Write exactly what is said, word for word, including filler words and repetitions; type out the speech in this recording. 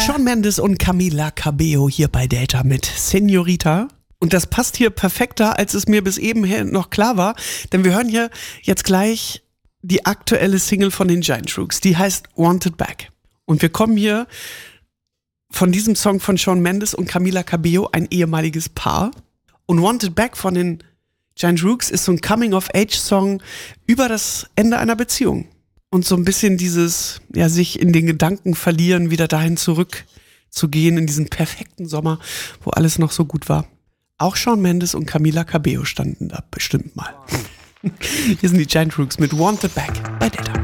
Shawn Mendes und Camila Cabello hier bei Delta mit Señorita. Und das passt hier perfekter, als es mir bis eben noch klar war. Denn wir hören hier jetzt gleich die aktuelle Single von den Giant Rooks. Die heißt Wanted Back. Und wir kommen hier von diesem Song von Shawn Mendes und Camila Cabello, ein ehemaliges Paar. Und Wanted Back von den Giant Rooks ist so ein Coming-of-Age-Song über das Ende einer Beziehung. Und so ein bisschen dieses, ja, sich in den Gedanken verlieren, wieder dahin zurückzugehen, in diesen perfekten Sommer, wo alles noch so gut war. Auch Shawn Mendes und Camila Cabello standen da bestimmt mal. Hier sind die Giant Rooks mit Wanted Back bei Delta.